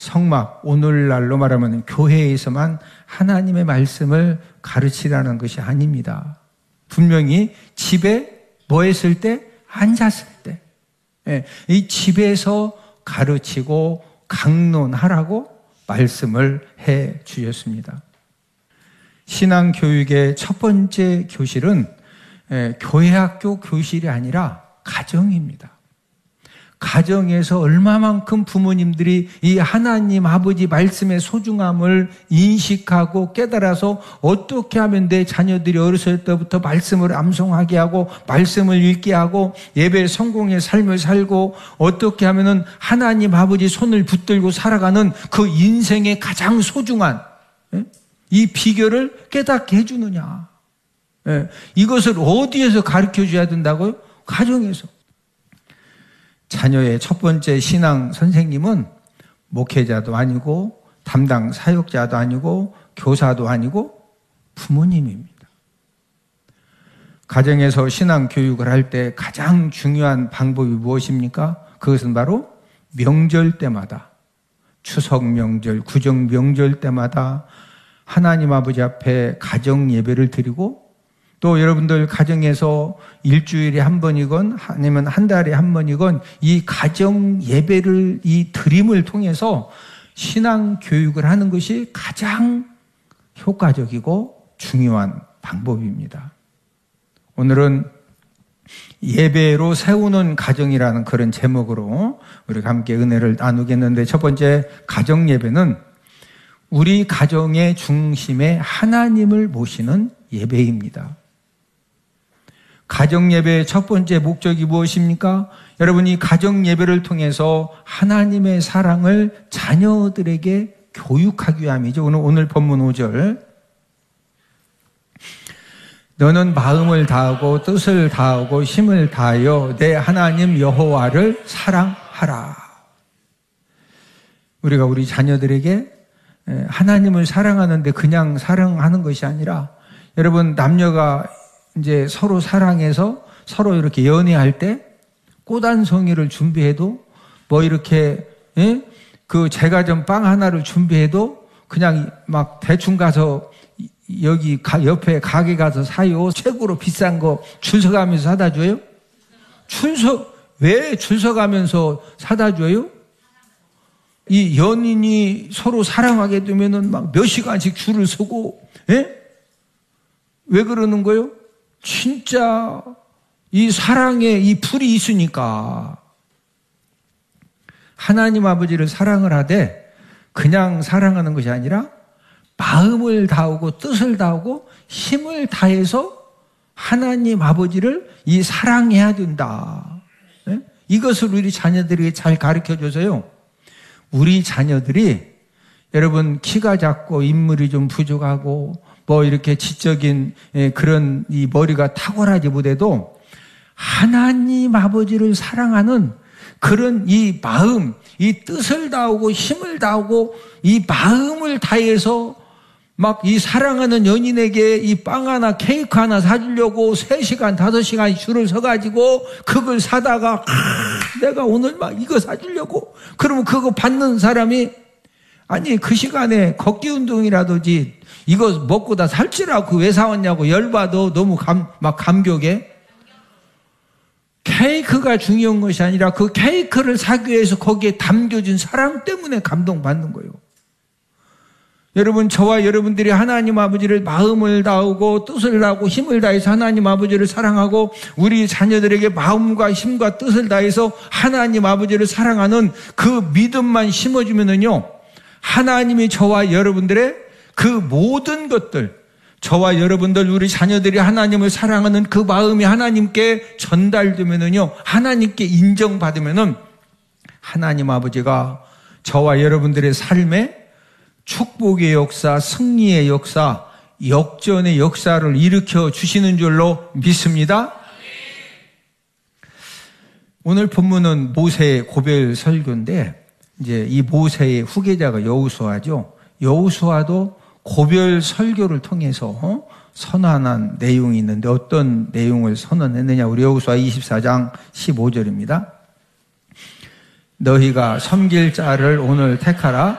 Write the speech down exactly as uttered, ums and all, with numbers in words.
성막, 오늘날로 말하면 교회에서만 하나님의 말씀을 가르치라는 것이 아닙니다. 분명히 집에 뭐 했을 때? 앉았을 때. 예, 이 집에서 가르치고 강론하라고 말씀을 해 주셨습니다. 신앙교육의 첫 번째 교실은 예, 교회학교 교실이 아니라 가정입니다. 가정에서 얼마만큼 부모님들이 이 하나님 아버지 말씀의 소중함을 인식하고 깨달아서 어떻게 하면 내 자녀들이 어렸을 때부터 말씀을 암송하게 하고 말씀을 읽게 하고 예배 성공의 삶을 살고 어떻게 하면은 하나님 아버지 손을 붙들고 살아가는 그 인생의 가장 소중한 이 비결을 깨닫게 해주느냐. 이것을 어디에서 가르쳐 줘야 된다고요? 가정에서. 자녀의 첫 번째 신앙 선생님은 목회자도 아니고 담당 사역자도 아니고 교사도 아니고 부모님입니다. 가정에서 신앙 교육을 할 때 가장 중요한 방법이 무엇입니까? 그것은 바로 명절 때마다, 추석 명절, 구정 명절 때마다 하나님 아버지 앞에 가정 예배를 드리고 또 여러분들 가정에서 일주일에 한 번이건 아니면 한 달에 한 번이건 이 가정 예배를 이 드림을 통해서 신앙 교육을 하는 것이 가장 효과적이고 중요한 방법입니다. 오늘은 예배로 세우는 가정이라는 그런 제목으로 우리가 함께 은혜를 나누겠는데 첫 번째 가정 예배는 우리 가정의 중심에 하나님을 모시는 예배입니다. 가정 예배의 첫 번째 목적이 무엇입니까? 여러분이 가정 예배를 통해서 하나님의 사랑을 자녀들에게 교육하기 위함이죠. 오늘, 오늘 본문 오 절. 너는 마음을 다하고 뜻을 다하고 힘을 다하여 내 하나님 여호와를 사랑하라. 우리가 우리 자녀들에게 하나님을 사랑하는데 그냥 사랑하는 것이 아니라 여러분 남녀가 이제 서로 사랑해서 서로 이렇게 연애할 때 꽃 한 송이를 준비해도 뭐 이렇게 예? 그 제과점 빵 하나를 준비해도 그냥 막 대충 가서 여기 가, 옆에 가게 가서 사요. 최고로 비싼 거 줄 서가면서 사다 줘요? 줄 서, 왜 줄 서가면서 사다 줘요? 이 연인이 서로 사랑하게 되면은 막 몇 시간씩 줄을 서고, 예? 왜 그러는 거예요? 진짜 이 사랑에 이 불이 있으니까. 하나님 아버지를 사랑을 하되 그냥 사랑하는 것이 아니라 마음을 다하고 뜻을 다하고 힘을 다해서 하나님 아버지를 이 사랑해야 된다. 네? 이것을 우리 자녀들에게 잘 가르쳐줘서요. 우리 자녀들이 여러분 키가 작고 인물이 좀 부족하고 뭐 이렇게 지적인 그런 이 머리가 탁월하지 못해도 하나님 아버지를 사랑하는 그런 이 마음, 이 뜻을 다하고 힘을 다하고 이 마음을 다해서 막 이 사랑하는 연인에게 이 빵 하나 케이크 하나 사주려고 세 시간, 다섯 시간 줄을 서가지고 그걸 사다가 아, 내가 오늘 막 이거 사주려고 그러면 그거 받는 사람이 아니 그 시간에 걷기 운동이라든지 이거 먹고 다 살찌라고 왜 사왔냐고 열받아. 너무 감, 막 감격해. 케이크가 중요한 것이 아니라 그 케이크를 사기 위해서 거기에 담겨진 사랑 때문에 감동받는 거예요. 여러분, 저와 여러분들이 하나님 아버지를 마음을 다하고 뜻을 다하고 힘을 다해서 하나님 아버지를 사랑하고 우리 자녀들에게 마음과 힘과 뜻을 다해서 하나님 아버지를 사랑하는 그 믿음만 심어주면은요, 하나님이 저와 여러분들의 그 모든 것들, 저와 여러분들, 우리 자녀들이 하나님을 사랑하는 그 마음이 하나님께 전달되면은요, 하나님께 인정받으면은 하나님 아버지가 저와 여러분들의 삶에 축복의 역사, 승리의 역사, 역전의 역사를 일으켜 주시는 줄로 믿습니다. 오늘 본문은 모세의 고별 설교인데, 이제 이 모세의 후계자가 여호수아죠. 여호수아도 고별 설교를 통해서 선언한 내용이 있는데 어떤 내용을 선언했느냐? 우리 여호수아 이십사 장 십오 절입니다. 너희가 섬길 자를 오늘 택하라.